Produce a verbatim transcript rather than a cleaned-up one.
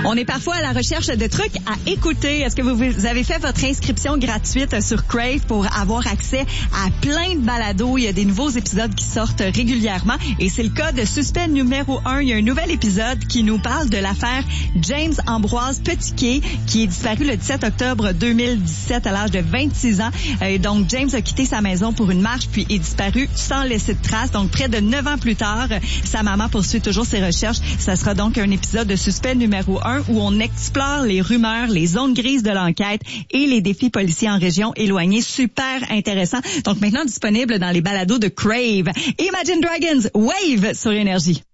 On est parfois à la recherche de trucs à écouter. Est-ce que vous avez fait votre inscription gratuite sur Crave pour avoir accès à plein de balados? Il y a des nouveaux épisodes qui sortent régulièrement et c'est le cas de Suspect numéro un. Il y a un nouvel épisode qui nous parle de l'affaire James Ambroise Petitquet qui est disparu le dix-sept octobre deux mille dix-sept à l'âge de vingt-six ans. Et donc, James a quitté sa maison pour une marche puis est disparu sans laisser de traces. Donc, près de neuf ans plus tard, sa maman poursuit toujours ses recherches. Ça sera donc un épisode de Suspect numéro un où on explore les rumeurs, les zones grises de l'enquête et les défis policiers en région éloignée. Super intéressant. Donc, maintenant disponible dans les balados de Crave. Imagine Dragons, Wave sur Énergie.